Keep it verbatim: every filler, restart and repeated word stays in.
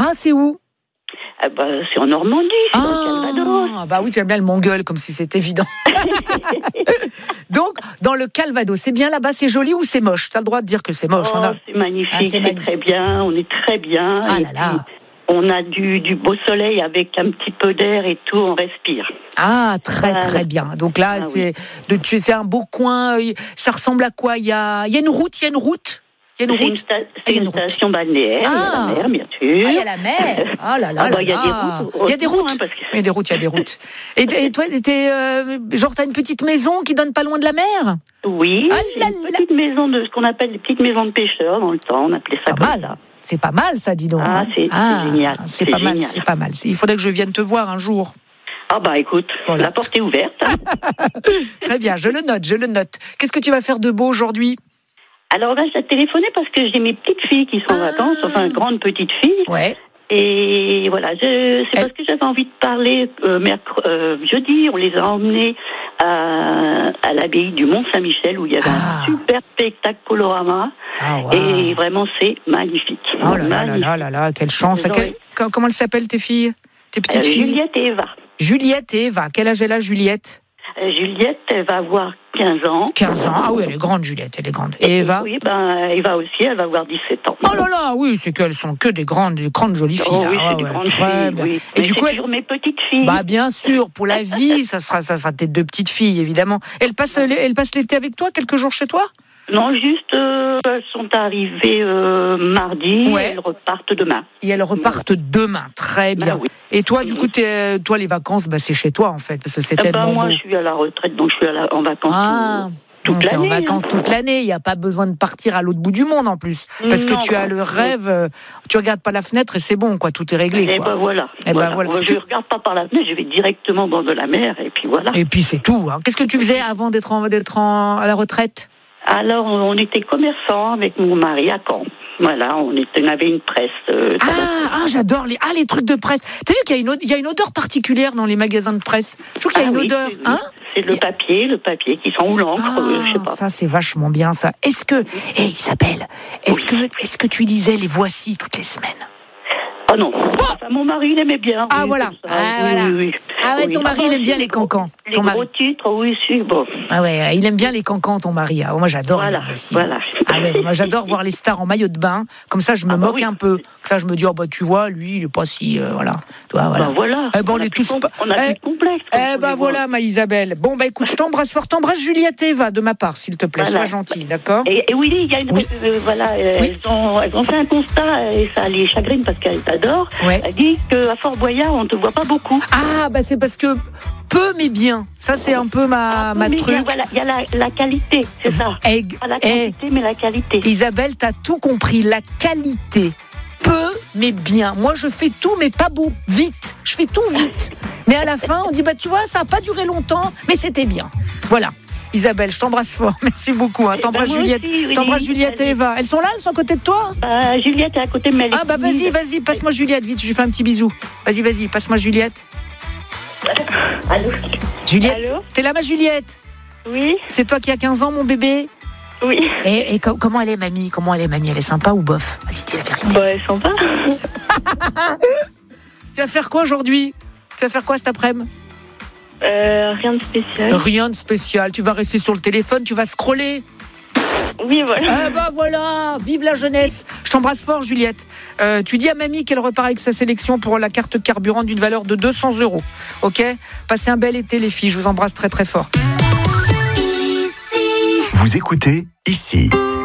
Ah, c'est où? Ah bah, c'est en Normandie, c'est ah, dans le Calvados. Bah oui, tu aimes bien le Mongol, comme si c'était évident. Donc, dans le Calvados, c'est bien là-bas, c'est joli ou c'est moche? Tu as le droit de dire que c'est moche. Oh, on a... c'est magnifique, ah, c'est, c'est magnifique. très bien, on est très bien. Ah et là là. On a du, du beau soleil avec un petit peu d'air et tout, on respire. Ah, très voilà. très bien. Donc là, ah, c'est, oui. de, c'est un beau coin. Ça ressemble à quoi? Il y a, il y a une route, il y a une route. Il y a une c'est route. Une sta- c'est une, une station balnéaire, ah. il y a la mer, bien sûr. Ah, il y a la mer. Ah là là, ah, bah, il y a là. des routes. Il y a des routes. Hein, parce que... Il y a des routes, il y a des routes. Et, et toi, t'es, euh, genre, t'as une petite maison qui donne pas loin de la mer? Oui, ah, c'est une petite maison de ce qu'on appelle les petites maisons de pêcheurs dans le temps. On appelait ça pas comme mal. ça. C'est pas mal, ça, dis donc. Ah, c'est, ah, c'est génial. C'est, c'est pas génial. mal, c'est pas mal. Il faudrait que je vienne te voir un jour. Ah bah écoute, voilà. La porte est ouverte. Hein. Très bien, je le note, je le note. Qu'est-ce que tu vas faire de beau aujourd'hui? Alors là, j'ai téléphoné parce que j'ai mes petites filles qui sont en ah. vacances, enfin grandes petites filles. Ouais. Et voilà, je, c'est Elle... parce que j'avais envie de parler. Euh, mercredi, euh, jeudi, on les a emmenés à, à l'abbaye du Mont-Saint-Michel où il y avait ah. un super spectacle Colorama. Ah, wow. Et vraiment, c'est magnifique. Oh là là magnifique. là là là, quelle chance. Quelle, comment elles s'appellent tes filles? Tes petites euh, filles? Juliette et Eva. Juliette et Eva. Quel âge elle a, Juliette? euh, Juliette, elle va avoir quinze ans. quinze ans. Ah oui, elle est grande, Juliette, elle est grande. Et Eva? Oui, ben, Eva aussi, elle va avoir dix-sept ans. Oh là là, oui, c'est qu'elles sont que des grandes, des grandes jolies filles. Oh oui, là. c'est ah, des ouais, grandes très filles, bien. oui. Et mais du c'est coup, toujours mes petites filles. Bah bien sûr, pour la vie, ça sera, ça sera tes deux petites filles, évidemment. Elles passent, elles passent l'été avec toi, quelques jours chez toi? Non, juste, euh, elles sont arrivées euh, mardi, ouais. Et elles repartent demain. Et elles repartent voilà. demain, très bien. Bah, oui. Et toi, du coup, t'es, toi, les vacances, bah, c'est chez toi, en fait, parce que c'est tellement bah, moi, beau. je suis à la retraite, donc je suis à la, en vacances ah. tout, toute t'es l'année. en vacances hein. toute l'année, il n'y a pas besoin de partir à l'autre bout du monde, en plus. Parce non, que tu as le rêve, euh, tu regardes pas la fenêtre et c'est bon, quoi, tout est réglé. Et quoi. ben voilà. Et voilà. Ben voilà. Je ne regarde pas par la fenêtre, je vais directement au bord de la mer, et puis voilà. Et puis c'est tout. Hein. Qu'est-ce que tu faisais avant d'être, en, d'être en, à la retraite? Alors, on était commerçants avec mon mari à Caen. Voilà, on, était, on avait une presse. Euh, ah, ah, j'adore les, ah, les trucs de presse. T'as vu qu'il y a, une, il y a une odeur particulière dans les magasins de presse? Je trouve qu'il y a ah, une oui, odeur. C'est, hein c'est le papier, le papier qui sent ou l'encre, ah, euh, je sais pas. Ça, c'est vachement bien, ça. Est-ce que, hé hey, Isabelle, est-ce, oui. que, est-ce que tu lisais les Voici toutes les semaines? Oh non, oh enfin, mon mari il aimait bien. Ah oui, voilà, ah, oui, voilà. Oui, oui. Ah ouais, oui. ton mari il aime bien les cancans. Les ton gros mari. titres, oui, si, bon. Ah ouais, il aime bien les cancans, ton mari. Ah, moi j'adore. Voilà, les aussi. voilà. Ah ouais, moi j'adore voir les stars en maillot de bain. Comme ça, je me ah bah moque oui. un peu. Ça, je me dis, oh bah tu vois, lui, il est pas si, euh, voilà. Toi, voilà. Bah voilà. Eh ben, on, on est tous. Com- on a eh, plus de complexe. Eh ben voilà, ma Isabelle. Bon bah écoute, je t'embrasse fort, t'embrasse Juliette et Eva de ma part, s'il te plaît. Voilà. Sois gentille, d'accord? Et, et Willy, il y a une, oui. euh, voilà, euh, oui. elles, ont, elles ont fait un constat et ça les chagrine parce qu'elles t'adorent. Ouais. Elle dit qu'à Fort Boyard, on te voit pas beaucoup. Ah bah c'est parce que peu mais bien. Ça c'est un peu ma ah, ma truc. Il voilà, y a la, la qualité, c'est ça. Et, pas la quantité, et, mais la qualité. Isabelle, t'as tout compris. La qualité. Peu mais bien. Moi je fais tout mais pas beau. Vite. Je fais tout vite. Mais à la fin on dit bah tu vois ça a pas duré longtemps mais c'était bien. Voilà. Isabelle, je t'embrasse fort. Merci beaucoup. Hein. T'embrasses, ben Juliette, aussi, oui, t'embrasses Juliette et Eva. Elles sont là, elles sont à côté de toi? euh, Juliette est à côté de moi. Ah bah vas-y, vas-y, passe-moi Juliette, vite, je lui fais un petit bisou. Vas-y, vas-y, passe-moi Juliette. Allô? Juliette, Allô? T'es là ma Juliette? Oui. C'est toi qui as quinze ans, mon bébé? Oui. Et, et com- comment elle est, mamie? Comment elle est, mamie? Elle est sympa ou bof? Vas-y, dis la vérité. Bah, elle est sympa. Tu vas faire quoi aujourd'hui? Tu vas faire quoi cet après-midi? Euh, rien de spécial. Rien de spécial. Tu vas rester sur le téléphone, tu vas scroller. Oui, voilà. Eh ben voilà, vive la jeunesse. Je t'embrasse fort, Juliette. Euh, tu dis à mamie qu'elle repart avec sa sélection pour la carte carburant d'une valeur de deux cents euros. Ok? Passez un bel été, les filles. Je vous embrasse très très fort. Vous écoutez Ici.